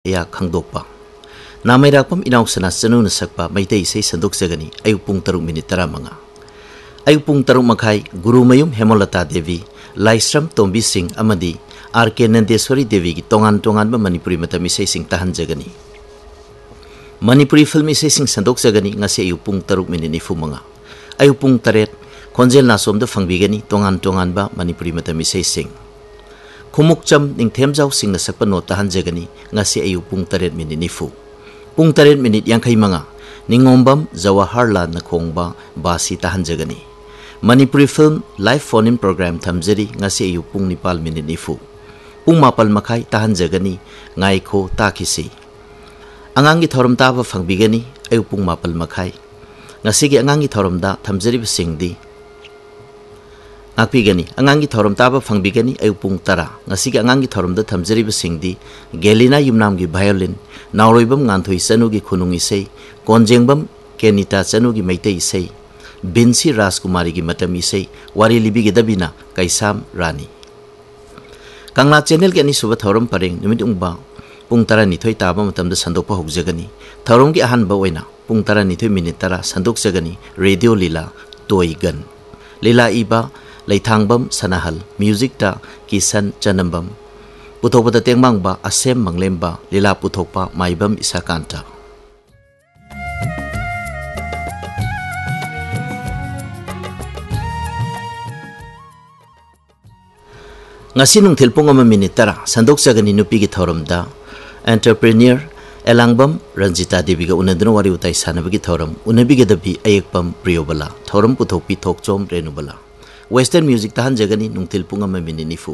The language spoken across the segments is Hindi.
या खंगदोकपा नामैराकपम इनाउसना चनुन सकपा मैतै इसे संदोकजगनी अयुक पुंग 3:35 अयुक पुंग 3:30 गुरुमयुम हेमलता देवी लाइस्रम तोंबी सिंह अमदी आर.के. नंदेश्वरी देवी की तोंगान तोंगान मणिपुरी मतम इसे सिंह ताहनजगनी मणिपुरी फिल्म इसे सिंह संदोकजगनी ngasi अयुक पुंग 3:45 अयुक पुंग 8 खोंजेल नासोमद फंगबिगनी तोंगान तोंगान बा मणिपुरी मतम इसे सिंह खुमुकचम निंगथेमजाव सिंह सकपा नो ताहनजगनी ngasi अयुक पुंग 8:40 पुंग 8:55 निंगोंबम जवाहरलाल नखोंगबा बासी ताहनजगनी Manipuri film live phone in programme थमजरी ngasi अयुक Pung 9:40 Pung 4:30 ताहनजगनी ngaiko takisi angangi thorom taba fangbigani अयुक Pung 4:30 ngasi gi angangi thoromda थमजरी सिंगदी आखिगनी अंगांगी थौरम Taba फंगबिगनी अयुक Pung 10 ngasi gi angangi thoromda थमजरी सिंगदी गेलिना Yumnam की वायोलिन नावरोइबम गांथोई चनु की खुनुंग इसै कोंजेंगबम केनिता चनु की मैतै इसै बिन्सी राजकुमारी की मतम इसै वारी लिबी की दबिना कैसाम रानी कांगला चैनल के अनिसुब थौरम परेंग निमित उंगबा पुंग 12 ताबा मतमदा संदोकपा होगजगनी थौरम की अहानबा ओइना पुंग 12 मिनिट 10 संदोकजगनी रेडियो लीला तोयगन लीला इबा लैथांगबम सनाहल म्यूजिक ता किसन चनम्बम पुथोपदा तेंगमांगबा असेम मंगलेम्बा लीला पुथोकपा माइबम इसाकांता ngasi nungthil pung 1:10 संदोकजगनी नुपी की थौरमदा एंटरप्रेन्योर एलांगबम रंजिता देवी का उनदनो वारी उताई सानबगी थौरम उनबिगे दबी अयेकपम प्रियोबला थौरम पुथोकपी थोकचोम रेनुबला वेस्टर्न म्यूजिक ताहनजगनी नुंगथिल पुंग 1:9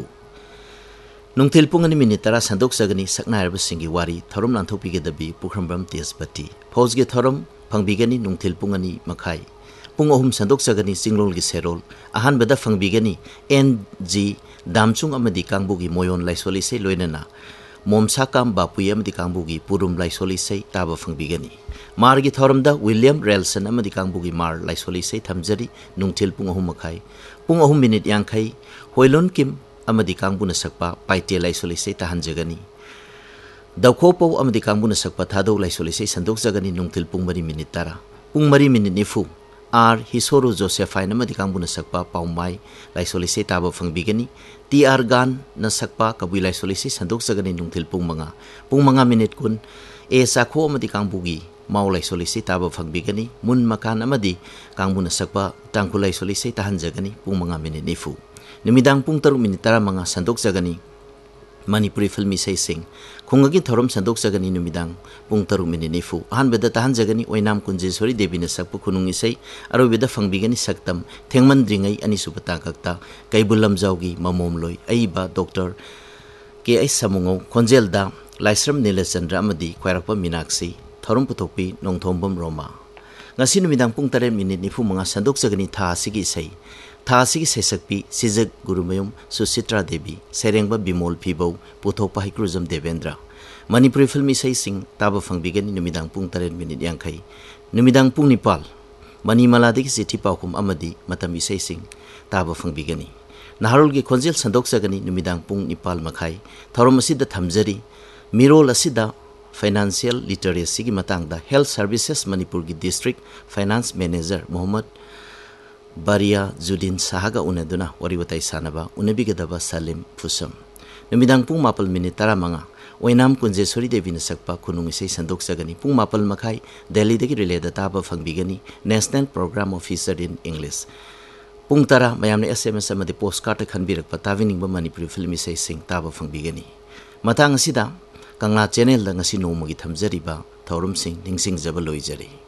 नुंगथिल पुंग 1:10 संदोकजगनी सकनायरब सिंगी वारी थौरम लांथोकपीगे दबी पुखरमबम तेजपति फौजगे थौरम फंगबिगनी नुंगथिल पुंग 2:30 पुंग 3 संदोकजगनी चिंगलोल की सेरोल अहानबदा फंगबिगनी एन.जी. दामचुंग अमदी कांगबुगी मोयोन लाइसोलिसे लोइनना मोमसा काम बापुई अमदी कांगबुगी पुरुम लाइसोलिसे ताबा फंगबिगनी मारगी थौरमदा विलियम रेलसन अमदी कांगबुगी मार लाइसोलिसे थमजरी नुंगथिल पुंग 3:30 पुंग 3:50 होइलोन किम अमदी कांगबुना सकपा पाइटे लाइसोलिसे ताहनजगनी दौखोपौ अमदी कांगबुना सकपा थादौ लाइसोलिसे संदोकजगनी नुंगथिल पुंग 4:10 पुंग 4:90 are हिसोरु Josephine अमदी कांगबुना सकपा पाउमाई लाइसोलिसे Taba फंगबिगनी T R गान न सकपा कबुई लाइसोलिसे संदोकजगनी नुंगथिल पुंग 5 कुन ए साखो अमदी कांगबुगी माउ लाइसोलिसे ताबा फंगबिगनी मुन मकान अमदी कांगबुना सकपा टांगकु लाइसोलिसे ताहनजगनी पुंग 5:9 निमिदांग पुंग 3:15 संदोकजगनी मणिपुरी फिल्मी सिंह खुंगगी थौरम संदोकजगनी निमिदांग पुंग 3:9 अहानबदा ताहनजगनी ओइनाम कुंजेश्वरी देवी ने सकपु खुनुंग इसै अरोबेदा फंगबिगनी सक्तम थेंगमनद्रिङै अनिसुब ताकक्ता कैबुलमजाउगी ममोमलोय अइबा डॉक्टर के आई समुंगौ खोंजेलदा Laishram नीलचंद्र अमदी ख्वाइरकपा Meenakshi थौरम पुथोकपी नोंथोंबम Roma ngasi numidang pung 3:95 संदोकजगनी था असिगी इसै था असिगी सैसक्पी सिजक गुरुमयुम सुचित्रा देवी सेरेंगबा बिमोल फिबौ पुथोकपा हिक्रुजम देवेंद्र मणिपुरी फिल्म इसै सिंह ताबा फंगबिगनी numidang pung 8:50 numidang pung 9 मणिमलादगी चिठी पाउखुम अमदी मतम इसै सिंह ताबा फंगबिगनी नाहरुल की खोंजेल संदोकजगनी numidang pung 9:30 थौरम असिदा थमजरी मिरोल असिदा फाइनेंशियल लिटरेसी की मतंगदा हेल्थ सर्विसेस मणिपुर की डिस्ट्रिक्ट फाइनेंस मैनेजर मोहम्मद बारिया जुदीन साहगा उनेदुना वरिवताई सानबा उनेबिगदबा सलीम फुसम numidang pung 4:15 ओइनाम कुंजेश्वरी देवी ने सकपा खुनुंग इसै संदोकजगनी पुंग 4:30 दिल्ली दगी रिलेदा ताबा फंगबिगनी national programme officer in English Pung 10 मयामने SMS अमदे post card खनबिरकपा ताविनिंगबा Manipuri film इसै सिंह ताबा फंगबिगनी मतंग असिदा कांगला चैनल दा ngasi नोमगी थमजरिबा थौरम सिंह निंगसिंग जबा लोइजरी।